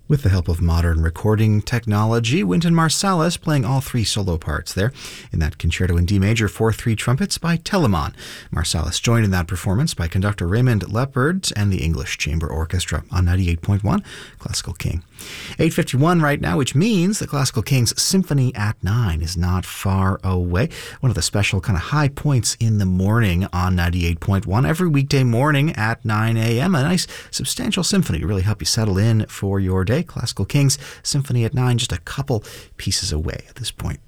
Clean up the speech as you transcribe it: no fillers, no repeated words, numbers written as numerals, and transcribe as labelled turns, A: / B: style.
A: With the help of modern recording technology, Wynton Marsalis playing all three solo parts there in that Concerto in D major for three trumpets by Telemann. Marsalis joined in that performance by conductor Raymond Leppard and the English Chamber Orchestra on 98.1 Classical King. 8:51 right now, which means the Classical King's Symphony at 9 is not far away. One of the special kind of high points in the morning on 98.1 every weekday morning at 9 a.m. A nice substantial symphony to really help you settle in for your day. Classical King's Symphony at 9, just a couple pieces away at this point.